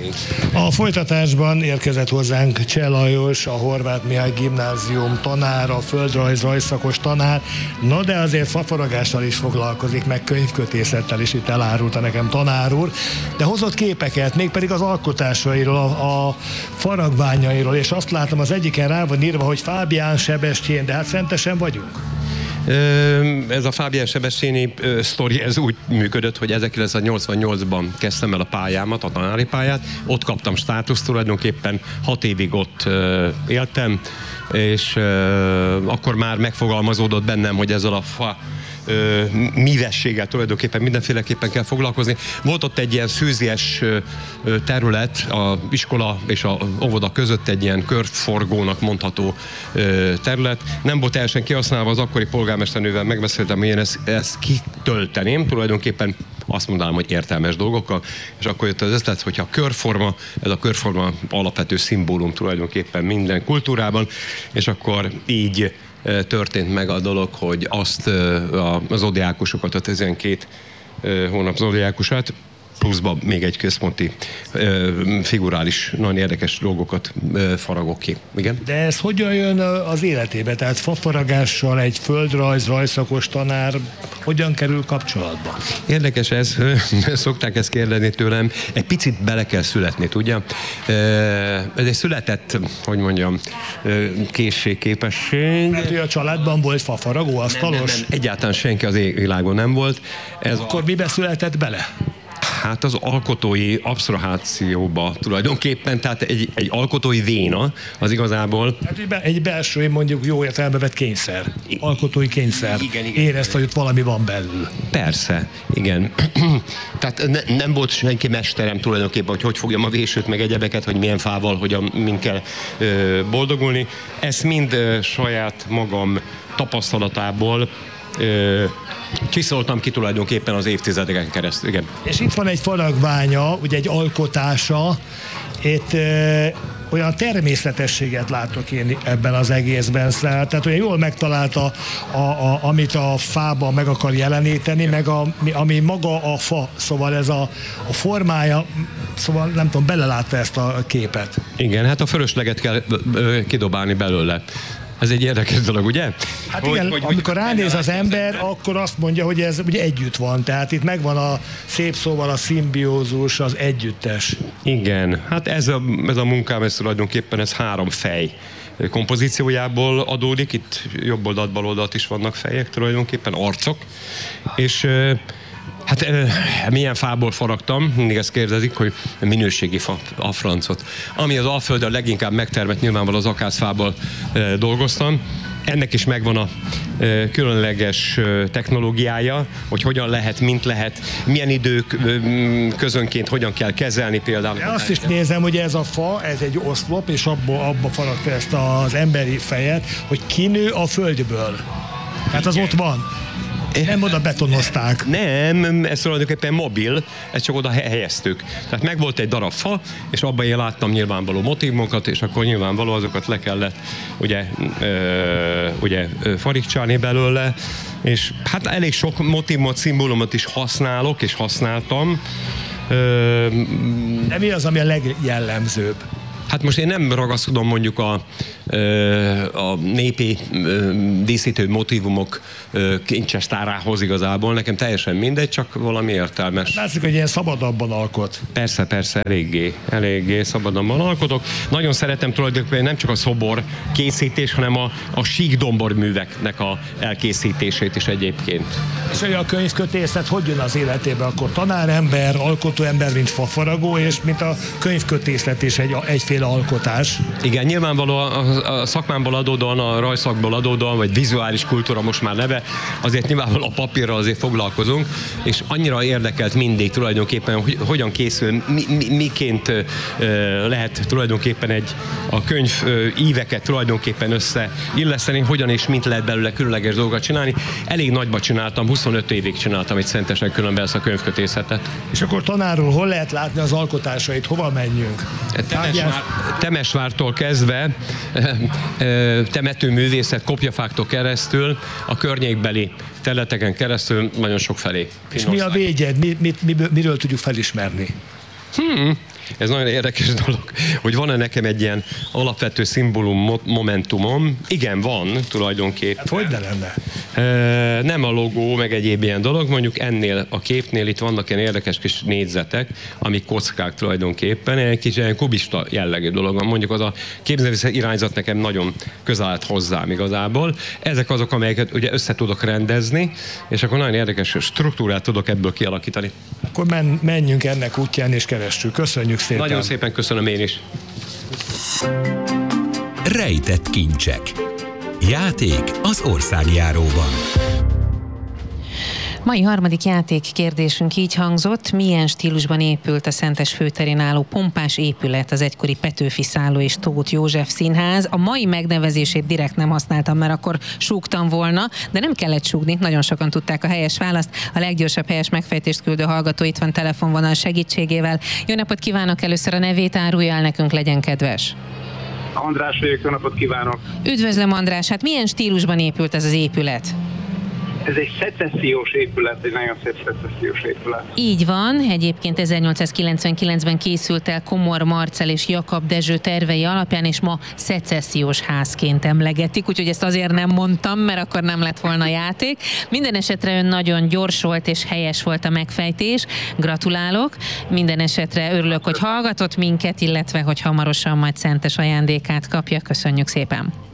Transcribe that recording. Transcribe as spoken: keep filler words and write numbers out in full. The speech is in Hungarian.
eredmény. A folytatásban érkezett hozzánk Cseh Lajos, a Horváth Mihály Gimnázium tanára, földrajz rajzszakos tanár, na de azért fafaragással is foglalkozik, meg könyvkötészettel is, itt elárulta nekem tanár úr, de hozott képeket, mégpedig az alkotásairól, a, a faragványairól, és azt látom, az egyiken rá van írva, hogy Fábián Sebestyén, de hát szentesen vagyunk. Ez a Fábián Sebestyéni sztori, ez úgy működött, hogy ezerkilencszáznyolcvannyolcban kezdtem el a pályámat, a tanári pályát, ott kaptam státuszt, tulajdonképpen hat évig ott éltem, és akkor már megfogalmazódott bennem, hogy ezzel a fa Ö, mívességgel tulajdonképpen mindenféleképpen kell foglalkozni. Volt ott egy ilyen szűzies terület, az iskola és az óvoda között egy ilyen körforgónak mondható ö, terület. Nem volt teljesen kihasználva, az akkori polgármesternővel megbeszéltem, hogy én ezt, ezt kitölteném, tulajdonképpen azt mondanám, hogy értelmes dolgokkal, és akkor jött az ötlet, hogyha a körforma, ez a körforma alapvető szimbólum tulajdonképpen minden kultúrában, és akkor így történt meg a dolog, hogy azt a zodiákusokat, a tizenkét hónap zodiákusát, pluszban még egy központi figurális, nagyon érdekes dolgokat faragok ki. Igen? De ez hogyan jön az életébe? Tehát fafaragással egy földrajz, rajzszakos tanár hogyan kerül kapcsolatba? Érdekes ez, szokták ezt kérdezni tőlem, egy picit bele kell születni, tudja? Ez egy született, hogy mondjam, készségképesség. Mert hogy a családban volt fafaragó, asztalos? Nem, nem, nem, egyáltalán senki az világon nem volt. Ez Akkor a... mibe született bele? Hát az alkotói absztrahációba tulajdonképpen, tehát egy, egy alkotói véna az igazából. Hát egy, be, egy belső, mondjuk jó értelembe vett kényszer, alkotói kényszer. Igen, igen. Érezte, hogy ott valami van belül. Persze, igen. Tehát ne, nem volt senki mesterem tulajdonképpen, hogy hogy fogjam a vésőt, meg egyebeket, hogy milyen fával, hogyan, mind kell ö, boldogulni. Ezt mind ö, saját magam tapasztalatából ö, csiszoltam ki tulajdonképpen az évtizedeken keresztül, igen. És itt van egy faragványa, ugye egy alkotása, itt ö, olyan természetességet látok én ebben az egészben, tehát olyan jól megtalálta, a, a, amit a fában meg akar jeleníteni, meg a, ami maga a fa, szóval ez a, a formája, szóval nem tudom, belelátta ezt a képet. Igen, hát a fölösleget kell ö, kidobálni belőle. Ez egy érdekes dolog, ugye? Hát igen, hogy, hogy, amikor ránéz az ember, akkor azt mondja, hogy ez ugye együtt van. Tehát itt megvan a szép szóval a szimbiózus, az együttes. Igen, hát ez a, ez a munkám, ez tulajdonképpen ez három fej kompozíciójából adódik. Itt jobb oldalt, bal oldalt is vannak fejek tulajdonképpen, arcok. És hát milyen fából faragtam, mindig ezt kérdezik, hogy minőségi fa, a francot. Ami az Alföldön leginkább megtermett, nyilvánvalóan az akácfából e, dolgoztam. Ennek is megvan a e, különleges e, technológiája, hogy hogyan lehet, mint lehet, milyen idők e, közönként hogyan kell kezelni például. De azt is nézem, hogy ez a fa, ez egy oszlop, és abba, abba faragta ezt az emberi fejet, hogy kinő a földből. Tehát az ott van. Nem oda betonozták. Nem, ez tulajdonképpen mobil, ezt csak oda helyeztük. Tehát meg volt egy darab fa, és abban én láttam nyilvánvaló motívumokat, és akkor nyilvánvaló azokat le kellett ugye, ö, ugye farigcsálni belőle, és hát elég sok motívumot, szimbólumot is használok, és használtam. Ö, De mi az, ami a legjellemzőbb? Hát most én nem ragaszkodom mondjuk a, a népi díszítő motívumok kincses tárához igazából, nekem teljesen mindegy, csak valami értelmes. Látszik, hogy ilyen szabadabban alkot. Persze, persze, eléggé, eléggé szabadabban alkotok. Nagyon szeretem tulajdonképpen nem csak a szobor készítés, hanem a, a síkdombor műveknek a elkészítését is egyébként. És hogy a könyvkötészet hogy jön az életébe? Akkor tanárember, alkotóember, mint fafaragó, és mint a könyvkötészet is egy, egyféle alkotás. Igen, nyilvánvaló a, a szakmámból adódóan, a rajzszakból adódóan, vagy vizuális kultúra most már neve, azért nyilvánvaló a papírral azért foglalkozunk, és annyira érdekelt mindig tulajdonképpen, hogy hogyan készül, mi, mi, miként ö, lehet tulajdonképpen egy a könyv ö, íveket tulajdonképpen összeilleszteni, hogyan és mint lehet belőle különleges dolgokat csinálni. Elég nagyba csináltam, huszonöt évig csináltam itt Szentesen különben ezt a könyvkötészetet. És akkor tanárul hol lehet látni az alkotásait? Hova menjünk? Temesvár, Temesvártól kezdve temetőművészet, kopjafáktól keresztül, a környékbeli területeken keresztül nagyon sok felé. És mi a végyed? Mi, mi, mi, miről tudjuk felismerni? Hmm. Ez nagyon érdekes dolog, hogy van-e nekem egy ilyen alapvető szimbólum momentumom. Igen, van tulajdonképpen. Hát hogy ne lenne? E, nem a logó, meg egyéb ilyen dolog. Mondjuk ennél a képnél itt vannak ilyen érdekes kis négyzetek, amik kockák tulajdonképpen. Egy kis ilyen kubista jellegű dolog van. Mondjuk az a képzelős irányzat nekem nagyon közel állt hozzám igazából. Ezek azok, amelyeket ugye össze tudok rendezni, és akkor nagyon érdekes struktúrát tudok ebből kialakítani. Akkor men, menjünk ennek útján és keressük. Köszönjük szépen. Nagyon szépen köszönöm én is. Rejtett kincsek. Játék az országjáróban. Mai harmadik játék kérdésünk így hangzott: milyen stílusban épült a Szentes főterén álló pompás épület, az egykori Petőfi Szálló és Tóth József Színház? A mai megnevezését direkt nem használtam, mert akkor súgtam volna, de nem kellett súgni, nagyon sokan tudták a helyes választ. A leggyorsabb helyes megfejtést küldő hallgató itt van telefonvonal segítségével. Jó napot kívánok, először a nevét árulja el nekünk, legyen kedves. András vagyok, jó napot kívánok! Üdvözlöm, András, hát milyen stílusban épült ez az épület? Ez egy szecessziós épület, egy nagyon szép szecessziós épület. Így van, egyébként ezernyolcszázkilencvenkilencben készült el Komor Marcell és Jakab Dezső tervei alapján, és ma szecessziós házként emlegetik, úgyhogy ezt azért nem mondtam, mert akkor nem lett volna játék. Minden esetre ön nagyon gyors volt és helyes volt a megfejtés. Gratulálok. Minden esetre örülök, hogy hallgatott minket, illetve hogy hamarosan majd Szentes ajándékát kapja. Köszönjük szépen.